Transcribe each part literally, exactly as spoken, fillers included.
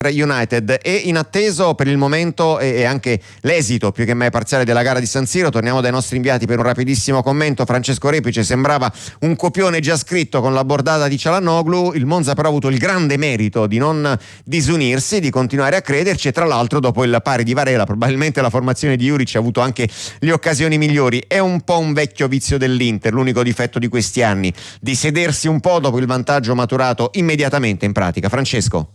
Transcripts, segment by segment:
United. E in atteso per il momento e anche l'esito più che mai parziale della gara di San Siro, torniamo dai nostri inviati per un rapidissimo commento. Francesco Repice, sembrava un copione già scritto con la bordata di Çalhanoğlu, il Monza però ha avuto il grande merito di non disunirsi, di continuare a crederci, e tra l'altro dopo il pari di Varela probabilmente la formazione di Juric ha avuto anche le occasioni migliori. È un po' un vecchio vizio dell'Inter, l'unico difetto di questi anni, di sedersi un po' dopo il vantaggio maturato immediatamente in pratica. Francesco?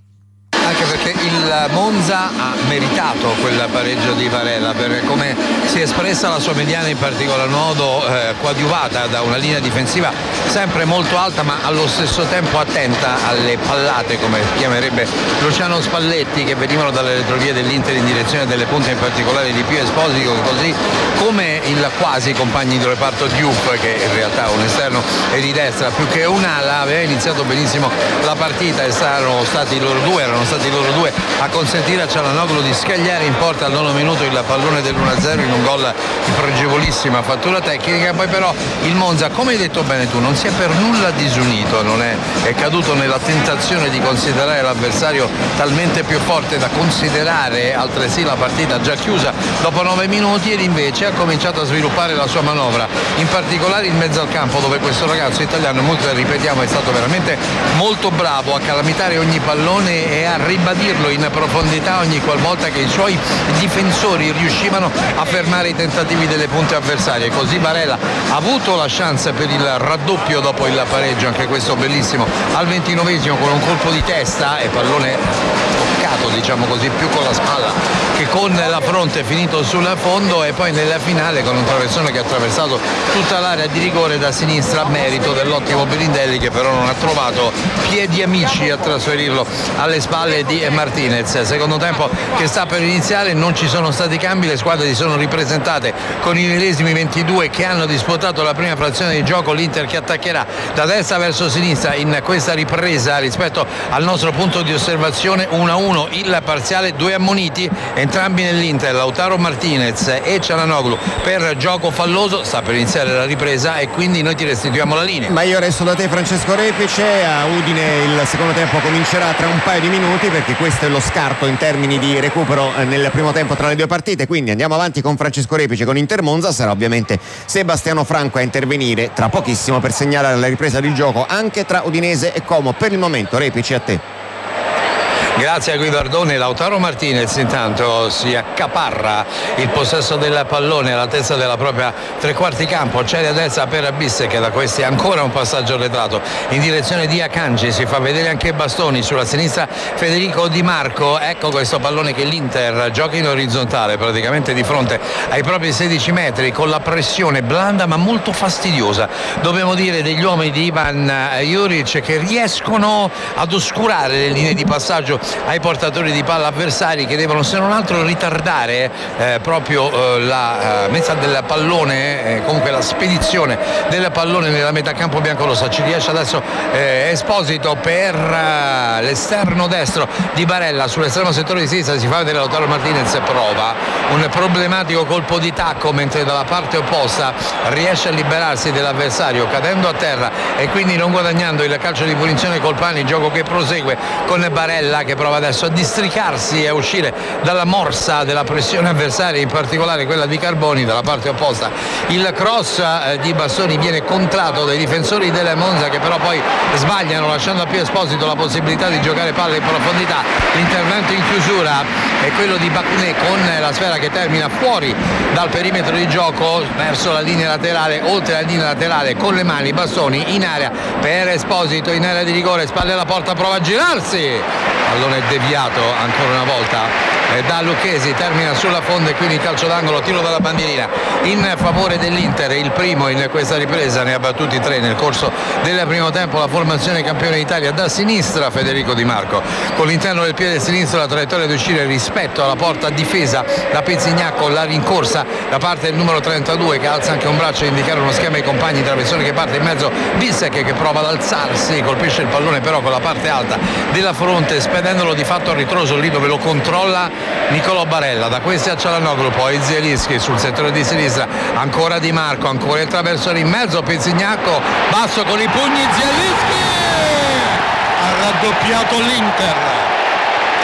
Anche perché il Monza ha meritato quel pareggio di Varela, per come si è espressa la sua mediana in particolar modo, eh, coadiuvata da una linea difensiva sempre molto alta ma allo stesso tempo attenta alle pallate, come chiamerebbe Luciano Spalletti, che venivano dalle retrovie dell'Inter in direzione delle punte, in particolare di Pio Esposito, così come il quasi compagno di reparto Diouf, che in realtà è un esterno e di destra più che un'ala. Aveva iniziato benissimo la partita e saranno stati loro due, erano stati loro due a consentire a Çalhanoğlu di scagliare in porta al nono minuto il pallone dell'uno a zero in un gol di pregevolissima fattura tecnica. Poi però il Monza, come hai detto bene tu, non si è per nulla disunito, non è, è caduto nella tentazione di considerare l'avversario talmente più forte da considerare altresì la partita già chiusa dopo nove minuti, ed invece ha cominciato a sviluppare la sua manovra, in particolare in mezzo al campo, dove questo ragazzo italiano, molto ripetiamo, è stato veramente molto bravo a calamitare ogni pallone e a ribadirlo in profondità ogni qualvolta che i suoi difensori riuscivano a fermare i tentativi delle punte avversarie. Così Varela ha avuto la chance per il raddoppio dopo il pareggio, anche questo bellissimo, al ventinovesimo con un colpo di testa e pallone toccato, diciamo così, più con la spalla che con la fronte, finito sul fondo, e poi nella finale con un traversone che ha attraversato tutta l'area di rigore da sinistra a merito dell'ottimo Belindelli, che però non ha trovato piedi amici a trasferirlo alle spalle di Martinez. Secondo tempo che sta per iniziare, non ci sono stati cambi, le squadre si sono ripresentate con i millesimi ventidue che hanno disputato la prima frazione di gioco. L'Inter che attaccherà da destra verso sinistra in questa ripresa rispetto al nostro punto di osservazione. Uno a uno il parziale, due ammoniti entrambi nell'Inter, Lautaro Martinez e Çalhanoğlu per gioco falloso. Sta per iniziare la ripresa e quindi noi ti restituiamo la linea. Ma io resto da te, Francesco Repice. A Udine il secondo tempo comincerà tra un paio di minuti, perché questo è lo scarto in termini di recupero nel primo tempo tra le due partite. Quindi andiamo avanti con Francesco Repice con Inter Monza. Sarà ovviamente Sebastiano Franco a intervenire tra pochissimo per segnalare la ripresa di gioco anche tra Udinese e Como. Per il momento Repice, a te. Grazie a Guido Ardone. Lautaro Martinez intanto si accaparra il possesso del pallone all'altezza della propria tre quarti campo, c'è a destra per Abisse, che da questi è ancora un passaggio arretrato in direzione di Akanji, si fa vedere anche Bastoni, sulla sinistra Federico Di Marco. Ecco questo pallone che l'Inter gioca in orizzontale praticamente di fronte ai propri sedici metri, con la pressione blanda ma molto fastidiosa, dobbiamo dire, degli uomini di Ivan Juric, che riescono ad oscurare le linee di passaggio ai portatori di palla avversari, che devono se non altro ritardare eh, proprio eh, la eh, messa del pallone, eh, comunque la spedizione del pallone nella metà campo biancorossa. Ci riesce adesso eh, Esposito per eh, l'esterno destro di Barella, sull'estremo settore di sinistra si fa vedere Lautaro Martinez, prova un problematico colpo di tacco, mentre dalla parte opposta riesce a liberarsi dell'avversario cadendo a terra e quindi non guadagnando il calcio di punizione Colpani, gioco che prosegue con Barella che prova adesso a districarsi e a uscire dalla morsa della pressione avversaria, in particolare quella di Carboni. Dalla parte opposta il cross di Bastoni viene contratto dai difensori del Monza, che però poi sbagliano, lasciando a Pio Esposito la possibilità di giocare palla in profondità. L'intervento in chiusura è quello di Bakuné, con la sfera che termina fuori dal perimetro di gioco verso la linea laterale, oltre la linea laterale con le mani Bastoni in area per Esposito, in area di rigore, spalle alla porta, prova a girarsi, pallone deviato ancora una volta da Lucchesi, termina sulla fonda e quindi calcio d'angolo, tiro dalla bandierina in favore dell'Inter, il primo in questa ripresa, ne ha battuti tre nel corso del primo tempo la formazione campione d'Italia. Da sinistra Federico Di Marco, con l'interno del piede sinistro la traiettoria di uscire rispetto alla porta difesa da Pezzignacco, la rincorsa da parte del numero trentadue che alza anche un braccio a indicare uno schema ai compagni, traversone che parte in mezzo, Bissek che prova ad alzarsi, colpisce il pallone però con la parte alta della fronte, spedendolo di fatto a ritroso lì dove lo controlla Nicolò Barella. Da questi a Çalhanoğlu, poi Zielinski sul settore di sinistra, ancora Di Marco, ancora il traversone in mezzo, Pezzignacco basso con i pugni, Zielinski ha raddoppiato l'Inter.